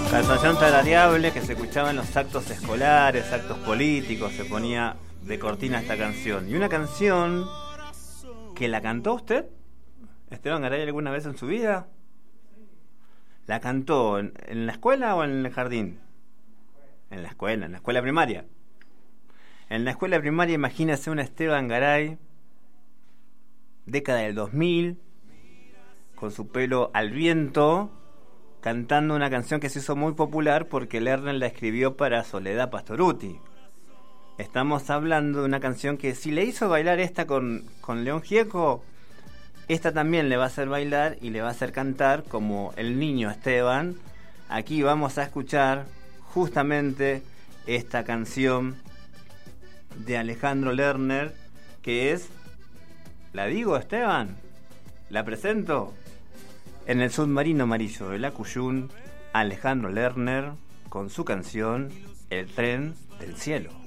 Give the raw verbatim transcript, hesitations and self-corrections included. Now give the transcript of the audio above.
Canción tarareable que se escuchaba en los actos escolares, actos políticos, se ponía de cortina esta canción. Y una canción que la cantó usted, Esteban Garay, alguna vez en su vida. ¿La cantó en, en la escuela o en el jardín? En la escuela, en la escuela primaria. En la escuela primaria, imagínese un Esteban Garay, década del dos mil, con su pelo al viento, cantando una canción que se hizo muy popular porque Lerner la escribió para Soledad Pastorutti. Estamos hablando de una canción que si le hizo bailar esta con, con León Gieco, esta también le va a hacer bailar y le va a hacer cantar como el niño Esteban. Aquí vamos a escuchar justamente esta canción de Alejandro Lerner, que es, ¿la digo, Esteban? ¿La presento? En el submarino amarillo de la Cuyún, Alejandro Lerner con su canción El tren del cielo.